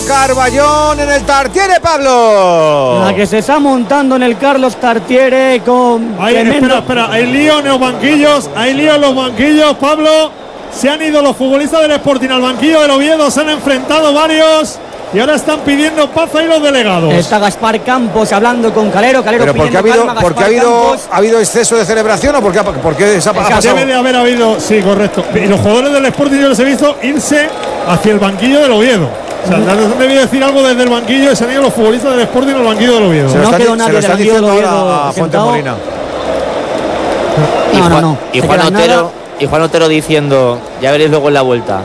Carballón en el Tartiere, Pablo. La que se está montando en el Carlos Tartiere con... Espera, hay lío en los banquillos, Pablo. Se han ido los futbolistas del Sporting al banquillo del Oviedo, se han enfrentado varios y ahora están pidiendo paz ahí los delegados. Está Gaspar Campos hablando con Calero. ¿Pero porque ha habido exceso de celebración o por qué se ha pasado? Debe de haber habido, sí, correcto. Y los jugadores del Sporting yo les he visto irse hacia el banquillo del Oviedo. O sea, han debido decir algo desde el banquillo y se han ido los futbolistas del Sporting al banquillo del Oviedo. No quedó nadie del banquillo del Oviedo a Fuente Molina. No. Y Juan Otero diciendo, ya veréis luego en la vuelta.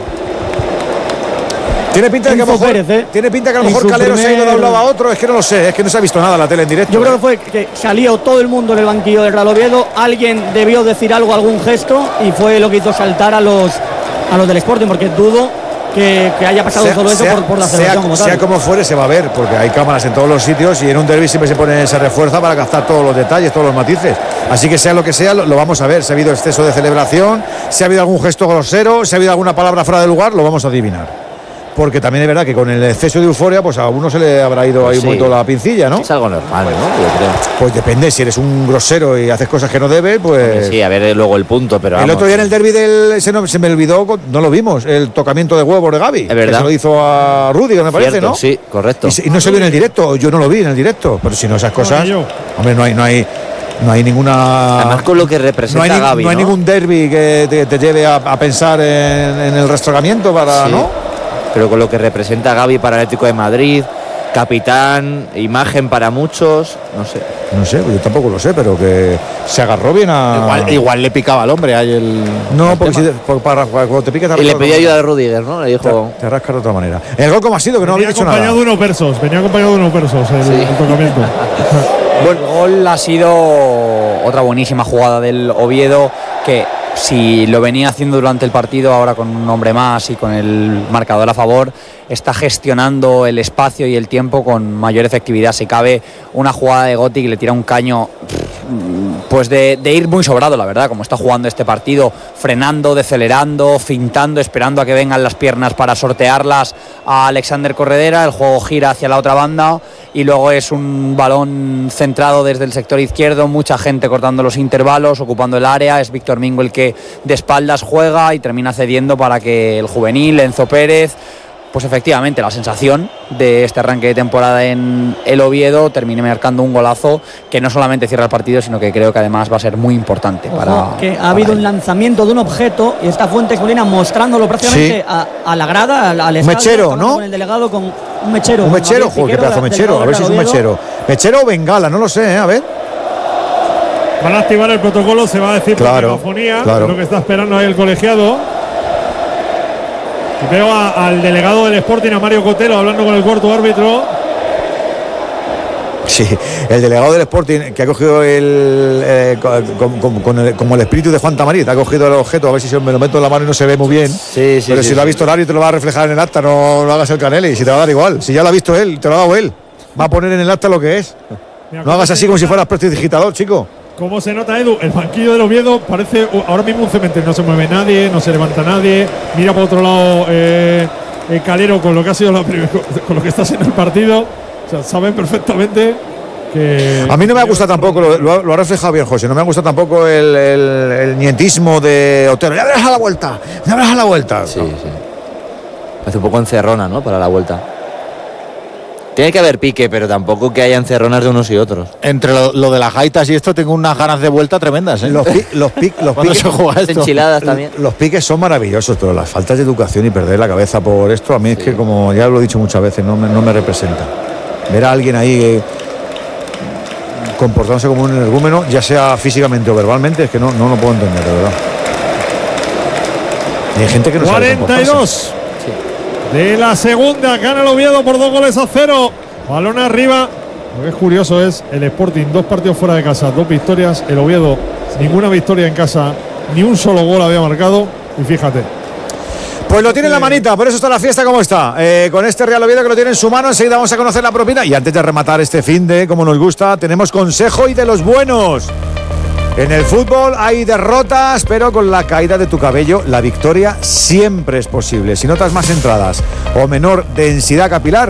Tiene pinta de que a lo mejor Calero se ha ido de un lado a otro. Es que no lo sé, es que no se ha visto nada en la tele en directo. Yo creo que fue que salió todo el mundo del banquillo del Real Oviedo. Alguien debió decir algo, algún gesto, y fue lo que hizo saltar a los del Sporting, porque dudo que haya pasado todo eso por la celebración como tal. Sea como fuere, se va a ver, porque hay cámaras en todos los sitios y en un derbi siempre se refuerza para captar todos los detalles, todos los matices. Así que sea lo que sea, lo vamos a ver. Si ha habido exceso de celebración, si ha habido algún gesto grosero, si ha habido alguna palabra fuera de lugar, lo vamos a adivinar. Porque también es verdad que con el exceso de euforia, pues a uno se le habrá ido ahí un momento la pincilla, ¿no? Es algo normal, ¿no? Yo creo. Pues depende, si eres un grosero y haces cosas que no debes, pues... Sí, a ver luego el punto, pero el otro día en el derbi se me olvidó, no lo vimos, el tocamiento de huevos de Gavi. Es verdad. Que se lo hizo a Rudiger, me parece, ¿no? Sí, correcto. Y no se vio en el directo, yo no lo vi en el directo, pero si no esas cosas... Hombre, no hay ninguna... Además con lo que representa Gavi, no hay ningún derbi que te lleve a pensar en el rastrojamiento para... Sí. ¿no? Pero con lo que representa Gavi para el Atlético de Madrid, capitán, imagen para muchos, no sé. No sé, yo tampoco lo sé, pero que se agarró bien a... Igual le picaba al hombre ahí el... No, porque cuando te pica... Y le pedía ayuda a Rudiger, ¿no? Le dijo... Te rasca de otra manera. ¿El gol cómo ha sido? Que no había hecho nada. Venía acompañado de unos versos el tocamiento. Bueno, el gol ha sido otra buenísima jugada del Oviedo, que si lo venía haciendo durante el partido, ahora con un hombre más y con el marcador a favor, está gestionando el espacio y el tiempo con mayor efectividad. Si cabe, una jugada de Gotti que le tira un caño, pues de ir muy sobrado, la verdad, como está jugando este partido, frenando, decelerando, fintando, esperando a que vengan las piernas para sortearlas a Alexander Corredera. El juego gira hacia la otra banda y luego es un balón centrado desde el sector izquierdo, mucha gente cortando los intervalos, ocupando el área. Es Víctor Mingo el que de espaldas juega y termina cediendo para que el juvenil Enzo Pérez, pues efectivamente la sensación de este arranque de temporada en el Oviedo, termine marcando un golazo que no solamente cierra el partido, sino que creo que además va a ser muy importante. Ha habido un lanzamiento de un objeto y está Fuentes Molina mostrándolo prácticamente a la grada, al estadio. Mechero, ¿no? Con el delegado, con un mechero. Un mechero, joder, qué pedazo mechero. A ver si es un mechero. Mechero o bengala, no lo sé, a ver. Van a activar el protocolo, se va a decir por megafonía, lo que está esperando ahí el colegiado. Y veo al delegado del Sporting, a Mario Cotelo, hablando con el cuarto árbitro. Sí, el delegado del Sporting, que ha cogido como el espíritu de Juan Tamariz, ha cogido el objeto, a ver si me lo meto en la mano y no se ve muy bien. Sí, pero si lo ha visto el árbitro, te lo va a reflejar en el acta, no lo hagas el Canelli, si te va a dar igual. Si ya lo ha visto él, te lo ha dado él. Va a poner en el acta lo que es. No hagas así como si fueras prestidigitador, chico. ¿Cómo se nota, Edu? El banquillo del Oviedo parece ahora mismo un cementerio. No se mueve nadie, no se levanta nadie. Mira por otro lado Calero con lo que ha sido con lo que está siendo el partido. O sea, saben perfectamente que... A mí no me gusta tampoco, lo ha reflejado bien José, no me gusta tampoco el nietismo de Otero. ¡Ya verás a la vuelta! ¡Ya verás a la vuelta! Sí, sí. Hace un poco encerrona, ¿no? Para la vuelta. Tiene que haber pique, pero tampoco que haya encerronas de unos y otros. Entre lo de las gaitas y esto, tengo unas ganas de vuelta tremendas, ¿eh? Los piques se juega esto. Enchiladas también. Los piques son maravillosos, pero las faltas de educación y perder la cabeza por esto, a mí es que, como ya lo he dicho muchas veces, no me representa. Ver a alguien ahí comportándose como un energúmeno, ya sea físicamente o verbalmente, es que no lo puedo entender, de verdad. Y hay gente que no sabe comportarse. 42 de la segunda, gana el Oviedo por 2-0. Balón arriba. Lo que es curioso es el Sporting, 2 partidos fuera de casa, 2 victorias. El Oviedo, ninguna victoria en casa, ni un solo gol había marcado. Y fíjate. Pues lo tiene en la manita, por eso está la fiesta como está. Con este Real Oviedo que lo tiene en su mano, enseguida vamos a conocer la propina. Y antes de rematar este fin de, como nos gusta, tenemos consejo y de los buenos. En el fútbol hay derrotas, pero con la caída de tu cabello, la victoria siempre es posible. Si notas más entradas o menor densidad capilar,